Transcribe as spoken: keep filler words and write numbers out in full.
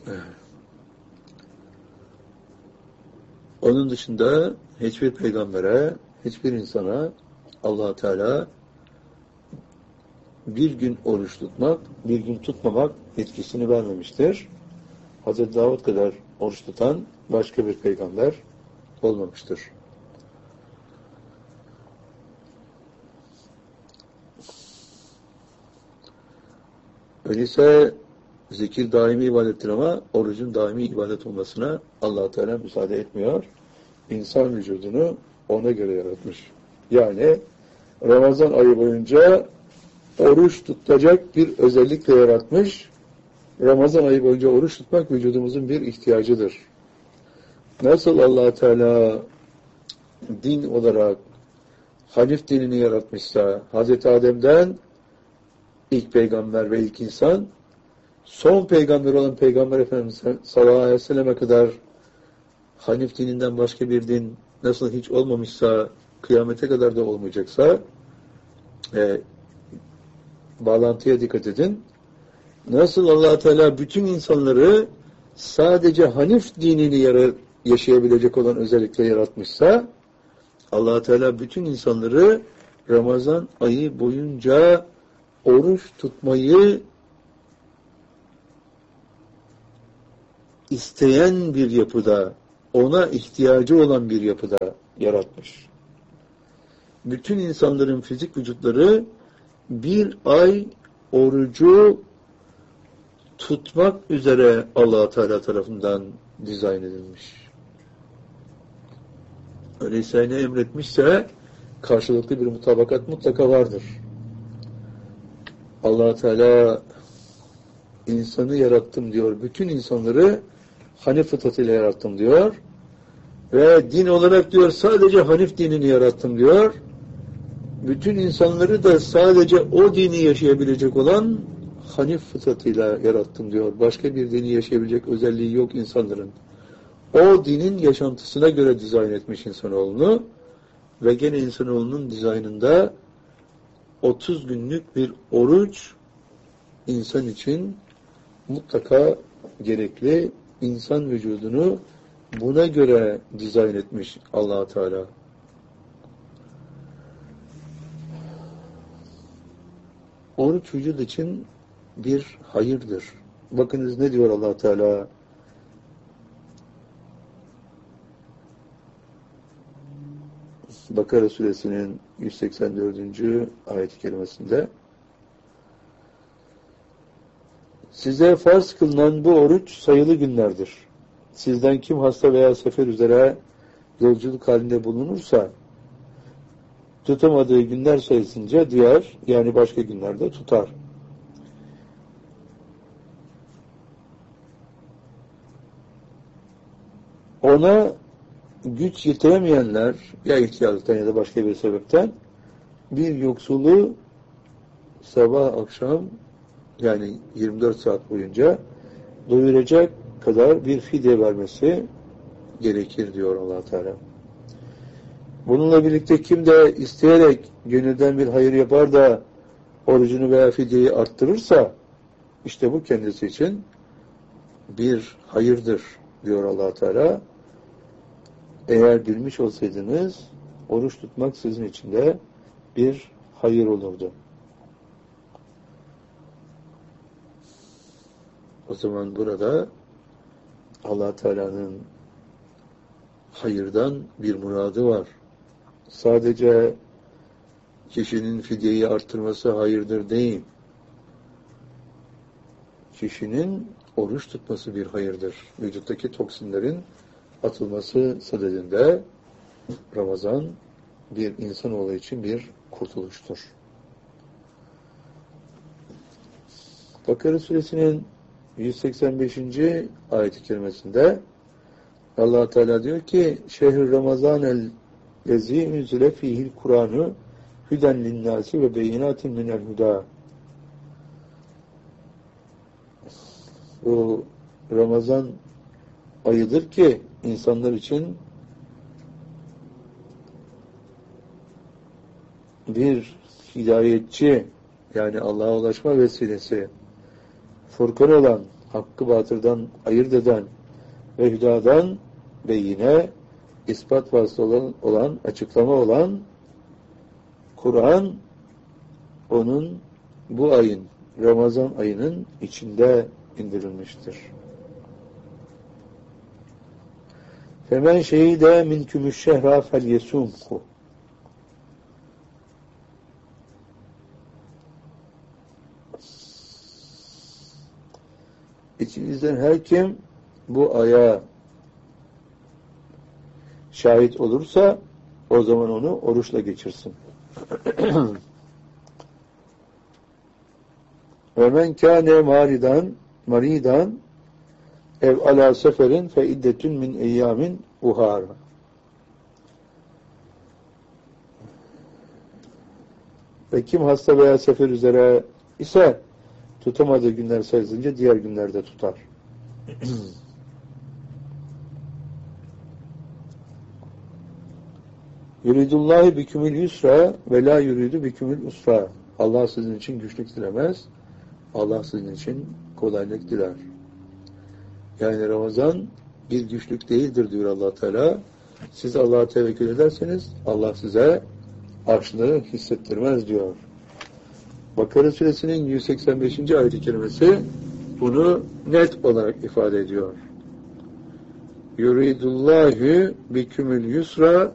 Onun dışında hiçbir peygambere, hiçbir insana Allah Teala bir gün oruç tutmak, bir gün tutmamak yetkisini vermemiştir. Hazreti Davud kadar oruç tutan başka bir peygamber olmamıştır. Öyleyse zikir daimi ibadettir ama orucun daimi ibadet olmasına Allah Teala müsaade etmiyor. İnsan vücudunu ona göre yaratmış. Yani Ramazan ayı boyunca oruç tutacak bir özellikle yaratmış. Ramazan ayı boyunca oruç tutmak vücudumuzun bir ihtiyacıdır. Nasıl Allah Teala din olarak Hanif dinini yaratmışsa, Hazreti Adem'den ilk peygamber ve ilk insan, son peygamber olan Peygamber Efendimiz sallallahu aleyhi ve selleme kadar Hanif dininden başka bir din nasıl hiç olmamışsa, kıyamete kadar da olmayacaksa, e, bağlantıya dikkat edin. Nasıl Allah Teala bütün insanları sadece Hanif dinini yaşayabilecek olan özellikle yaratmışsa, Allah Teala bütün insanları Ramazan ayı boyunca oruç tutmayı isteyen bir yapıda, ona ihtiyacı olan bir yapıda yaratmış. Bütün insanların fizik vücutları bir ay orucu tutmak üzere Allah Teala tarafından dizayn edilmiş. Öyleyse ne emretmişse karşılıklı bir mutabakat mutlaka vardır. Allah Teala insanı yarattım diyor. Bütün insanları Hanif fıtratıyla yarattım diyor. Ve din olarak diyor sadece Hanif dinini yarattım diyor. Bütün insanları da sadece o dini yaşayabilecek olan Hanif fıtratıyla yarattım diyor. Başka bir dini yaşayabilecek özelliği yok insanların. O dinin yaşantısına göre dizayn etmiş insanoğlunu ve gene insanoğlunun dizaynında otuz günlük bir oruç insan için mutlaka gerekli. İnsan vücudunu buna göre dizayn etmiş Allah Teala. Oruç vücut için bir hayırdır. Bakınız ne diyor Allah Teala? Bakara suresinin yüz seksen dördüncü ayet-i kerimesinde size farz kılınan bu oruç sayılı günlerdir. Sizden kim hasta veya sefer üzere yolculuk halinde bulunursa tutamadığı günler sayısınca diğer yani başka günlerde tutar. Ona güç yetiremeyenler ya ihtiyarlıktan ya da başka bir sebepten bir yoksulu sabah akşam yani yirmi dört saat boyunca doyuracak kadar bir fidye vermesi gerekir diyor Allah Teala. Bununla birlikte kim de isteyerek gönülden bir hayır yapar da orucunu veya fidyeyi arttırırsa işte bu kendisi için bir hayırdır diyor Allah Teala. Eğer bilmiş olsaydınız oruç tutmak sizin için de bir hayır olurdu. O zaman burada Allah Teala'nın hayırdan bir muradı var. Sadece kişinin fidyeyi arttırması hayırdır değil. Kişinin oruç tutması bir hayırdır. Vücuttaki toksinlerin atılması sadedinde Ramazan bir insanoğlu için bir kurtuluştur. Bakara suresinin yüz seksen beşinci ayet-i kerimesinde Allah Teala diyor ki şehr-i Ramazan el lezi unzile fihil Kur'anu hüden linnâsi ve beyinatin minel hudâ. Bu Ramazan ayıdır ki insanlar için bir hidayetçi yani Allah'a ulaşma vesilesi, Furkan olan, hakkı batırdan ayırt eden ve hüdadan ve yine ispat vasıtası olan, olan, açıklama olan Kur'an onun bu ayın, Ramazan ayının içinde indirilmiştir. Femen şehide minkümüş şehra fel yesumhu. İçinizden her kim bu aya şahit olursa o zaman onu oruçla geçirsin. Ve men kâne maridan maridan ev ala seferin fe iddetün min eyyamin uhara. Ve kim hasta veya sefer üzere ise tutamadığı günler sayılınca diğer günlerde tutar. Yuridullahi bikümül yusra ve la yuridu bikümül usra. Allah sizin için güçlük dilemez. Allah sizin için kolaylık diler. Yani Ramazan bir güçlük değildir diyor Allah Teala. Siz Allah'a tevekkül ederseniz Allah size açlığı hissettirmez diyor. Bakara suresinin yüz seksen beşinci ayet-i kerimesi bunu net olarak ifade ediyor. Yuridullahu bikümül yusra